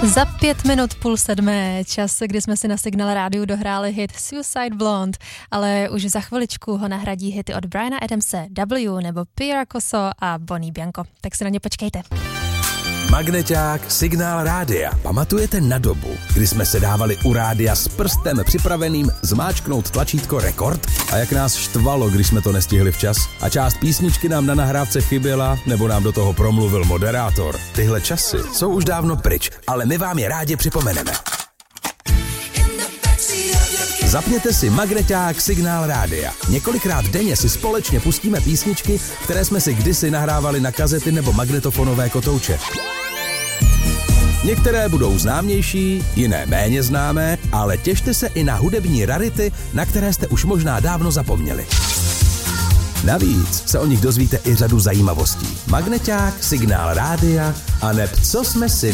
Za 5 minut 6:30 čas, kdy jsme si na Signál rádiu dohráli hit Suicide Blonde, ale už za chviličku ho nahradí hity od Briana Adamse, W nebo Pia Koso a Bonnie Bianco. Tak si na ně počkejte. Magneťák, Signál rádia. Pamatujete na dobu, kdy jsme se dávali u rádia s prstem připraveným zmáčknout tlačítko rekord? A jak nás štvalo, když jsme to nestihli včas? A část písničky nám na nahrávce chyběla, nebo nám do toho promluvil moderátor? Tyhle časy jsou už dávno pryč, ale my vám je rádi připomeneme. Zapněte si Magneťák, Signál rádia. Několikrát denně si společně pustíme písničky, které jsme si kdysi nahrávali na kazety nebo magnetofonové kotouče. Některé budou známější, jiné méně známé, ale těšte se i na hudební rarity, na které jste už možná dávno zapomněli. Navíc se o nich dozvíte i řadu zajímavostí. Magneťák, Signál rádia a neb co jsme si